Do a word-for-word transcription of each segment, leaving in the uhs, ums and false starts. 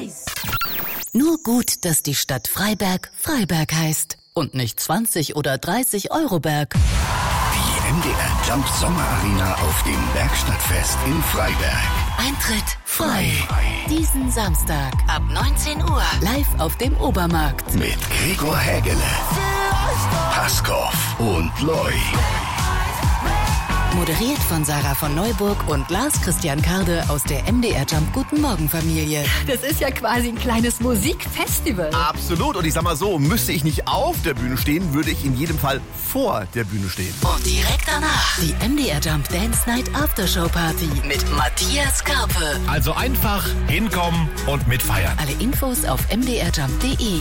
Preis. Nur gut, dass die Stadt Freiberg Freiberg heißt und nicht zwanzig oder dreißig Euro Berg. Die M D R Jump Sommerarena auf dem Bergstadtfest in Freiberg. Eintritt frei. Diesen Samstag ab neunzehn Uhr live auf dem Obermarkt. Mit Gregor Hägele, Paskov und Loy. Moderiert von Sarah von Neuburg und Lars Christian Karde aus der M D R Jump Guten Morgen Familie. Das ist ja quasi ein kleines Musikfestival. Absolut. Und ich sag mal so, müsste ich nicht auf der Bühne stehen, würde ich in jedem Fall vor der Bühne stehen. Und direkt danach die M D R Jump Dance Night Aftershow Party mit Matthias Karpe. Also einfach hinkommen und mitfeiern. Alle Infos auf m d r jump punkt d e.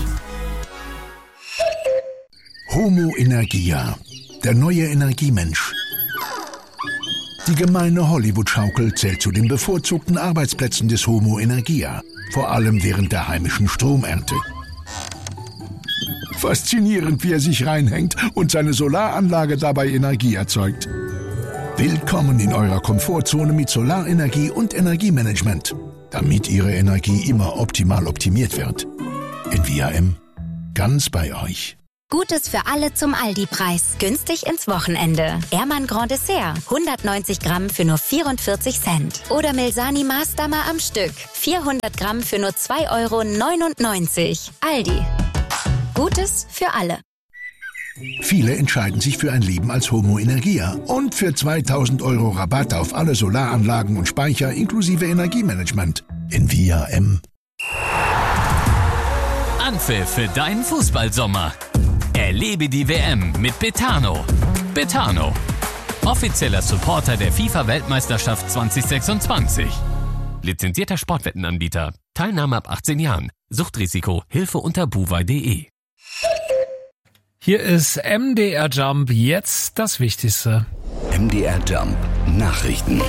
Homo Energia, der neue Energiemensch. Die gemeine Hollywood-Schaukel zählt zu den bevorzugten Arbeitsplätzen des Homo Energia, vor allem während der heimischen Stromernte. Faszinierend, wie er sich reinhängt und seine Solaranlage dabei Energie erzeugt. Willkommen in eurer Komfortzone mit Solarenergie und Energiemanagement, damit Ihre Energie immer optimal optimiert wird. In V R M, ganz bei euch. Gutes für alle zum Aldi-Preis. Günstig ins Wochenende. Ehrmann Grand Dessert. hundertneunzig Gramm für nur vierundvierzig Cent. Oder Milsani Maßdammer am Stück. vierhundert Gramm für nur zwei Euro neunundneunzig. Aldi. Gutes für alle. Viele entscheiden sich für ein Leben als Homo Energia und für zweitausend Euro Rabatt auf alle Solaranlagen und Speicher inklusive Energiemanagement. In V R M. Anpfiff für deinen Fußballsommer. Erlebe die W M mit Betano. Betano, offizieller Supporter der FIFA-Weltmeisterschaft zwanzig sechsundzwanzig. Lizenzierter Sportwettenanbieter. Teilnahme ab achtzehn Jahren. Suchtrisiko. Hilfe unter buwei punkt de. Hier ist M D R Jump, jetzt das Wichtigste. M D R Jump Nachrichten.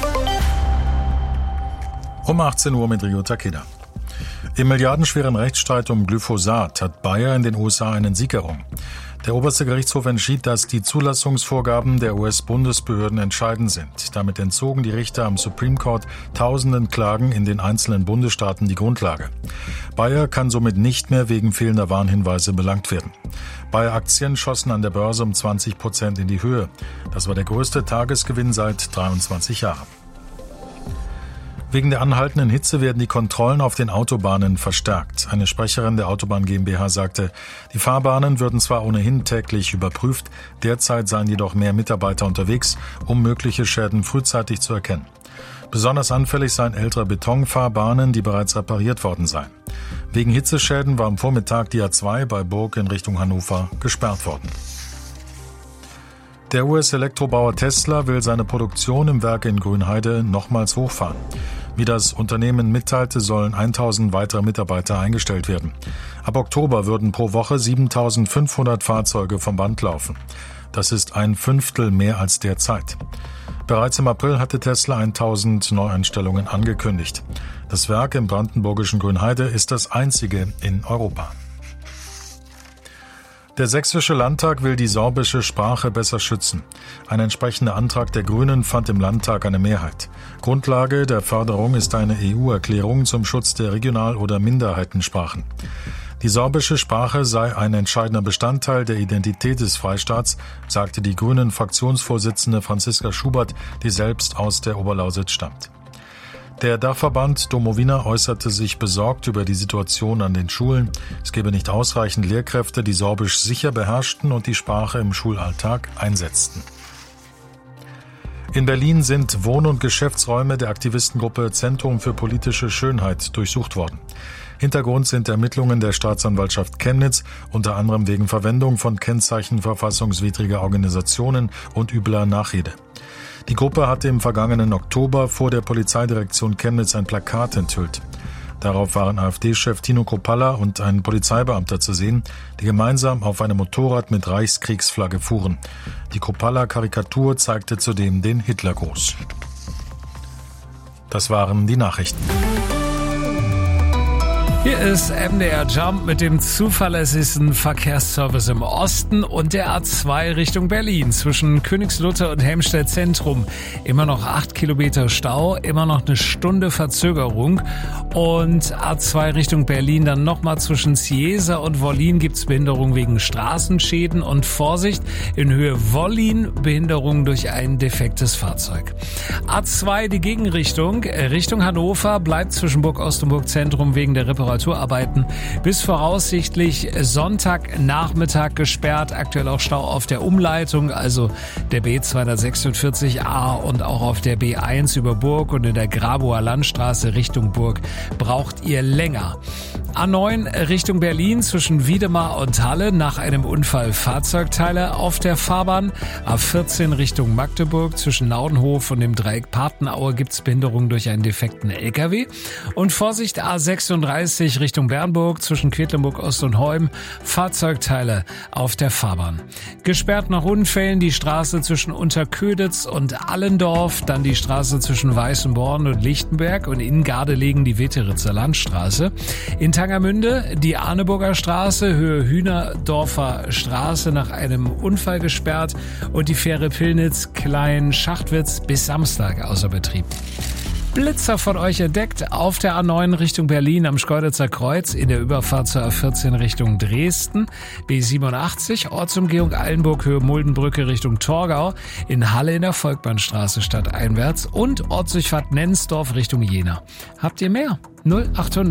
Um achtzehn Uhr mit Rio Takeda. Im milliardenschweren Rechtsstreit um Glyphosat hat Bayer in den U S A einen Sieg errungen. Der oberste Gerichtshof entschied, dass die Zulassungsvorgaben der U S-Bundesbehörden entscheidend sind. Damit entzogen die Richter am Supreme Court tausenden Klagen in den einzelnen Bundesstaaten die Grundlage. Bayer kann somit nicht mehr wegen fehlender Warnhinweise belangt werden. Bayer-Aktien schossen an der Börse um zwanzig Prozent in die Höhe. Das war der größte Tagesgewinn seit dreiundzwanzig Jahren. Wegen der anhaltenden Hitze werden die Kontrollen auf den Autobahnen verstärkt. Eine Sprecherin der Autobahn GmbH sagte, die Fahrbahnen würden zwar ohnehin täglich überprüft, derzeit seien jedoch mehr Mitarbeiter unterwegs, um mögliche Schäden frühzeitig zu erkennen. Besonders anfällig seien ältere Betonfahrbahnen, die bereits repariert worden seien. Wegen Hitzeschäden war am Vormittag die A zwei bei Burg in Richtung Hannover gesperrt worden. Der U S-Elektrobauer Tesla will seine Produktion im Werk in Grünheide nochmals hochfahren. Wie das Unternehmen mitteilte, sollen tausend weitere Mitarbeiter eingestellt werden. Ab Oktober würden pro Woche siebentausendfünfhundert Fahrzeuge vom Band laufen. Das ist ein Fünftel mehr als derzeit. Bereits im April hatte Tesla tausend Neueinstellungen angekündigt. Das Werk im brandenburgischen Grünheide ist das einzige in Europa. Der Sächsische Landtag will die sorbische Sprache besser schützen. Ein entsprechender Antrag der Grünen fand im Landtag eine Mehrheit. Grundlage der Förderung ist eine E U-Erklärung zum Schutz der Regional- oder Minderheitensprachen. Die sorbische Sprache sei ein entscheidender Bestandteil der Identität des Freistaats, sagte die Grünen-Fraktionsvorsitzende Franziska Schubert, die selbst aus der Oberlausitz stammt. Der Dachverband Domowina äußerte sich besorgt über die Situation an den Schulen. Es gebe nicht ausreichend Lehrkräfte, die Sorbisch sicher beherrschten und die Sprache im Schulalltag einsetzten. In Berlin sind Wohn- und Geschäftsräume der Aktivistengruppe Zentrum für politische Schönheit durchsucht worden. Hintergrund sind Ermittlungen der Staatsanwaltschaft Chemnitz, unter anderem wegen Verwendung von Kennzeichen verfassungswidriger Organisationen und übler Nachrede. Die Gruppe hatte im vergangenen Oktober vor der Polizeidirektion Chemnitz ein Plakat enthüllt. Darauf waren AfD-Chef Tino Kropalla und ein Polizeibeamter zu sehen, die gemeinsam auf einem Motorrad mit Reichskriegsflagge fuhren. Die Kropalla-Karikatur zeigte zudem den Hitlergruß. Das waren die Nachrichten. Hier ist M D R Jump mit dem zuverlässigsten Verkehrsservice im Osten und der A zwei Richtung Berlin zwischen Königslutter und Helmstedt Zentrum. Immer noch acht Kilometer Stau, immer noch eine Stunde Verzögerung. Und A zwei Richtung Berlin dann nochmal zwischen Ciesa und Wollin gibt's Behinderung wegen Straßenschäden und Vorsicht, in Höhe Wollin Behinderung durch ein defektes Fahrzeug. A zwei die Gegenrichtung, Richtung Hannover bleibt zwischen Burg Ost und Burg Zentrum wegen der Reparaturarbeiten bis voraussichtlich Sonntagnachmittag gesperrt. Aktuell auch Stau auf der Umleitung, also der B zweihundertsechsundvierzig A und auch auf der B eins über Burg und in der Grabower Landstraße Richtung Burg braucht ihr länger. A neun Richtung Berlin zwischen Wiedemar und Halle nach einem Unfall Fahrzeugteile auf der Fahrbahn. A vierzehn Richtung Magdeburg zwischen Naudenhof und dem Dreieck Patenaue gibt's Behinderung durch einen defekten L K W. Und Vorsicht A sechsunddreißig Richtung Bernburg zwischen Quedlinburg Ost und Heum, Fahrzeugteile auf der Fahrbahn. Gesperrt nach Unfällen die Straße zwischen Unterköditz und Allendorf, dann die Straße zwischen Weißenborn und Lichtenberg und in Gardelegen die Weteritzer Landstraße. In Tangermünde die Arneburger Straße, Höhe Hühnerdorfer Straße nach einem Unfall gesperrt und die Fähre Pillnitz Klein-Schachtwitz bis Samstag außer Betrieb. Blitzer von euch entdeckt auf der A neun Richtung Berlin am Schkeuditzer Kreuz, in der Überfahrt zur A vierzehn Richtung Dresden, B siebenundachtzig, Ortsumgehung Eilenburg, Höhe Muldenbrücke Richtung Torgau, in Halle in der Volkbahnstraße stadteinwärts und Ortsdurchfahrt Nensdorf Richtung Jena. Habt ihr mehr? null achthundert